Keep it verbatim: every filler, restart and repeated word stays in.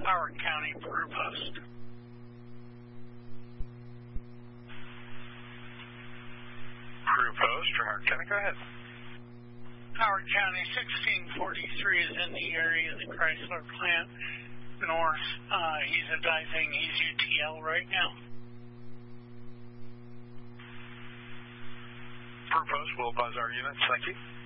Howard County, Peru Post. Peru Post from Howard County, go ahead. Howard County, sixteen forty-three is in the area of the Chrysler plant north. Uh, he's advising he's U T L right now. Peru Post will buzz our units, thank you.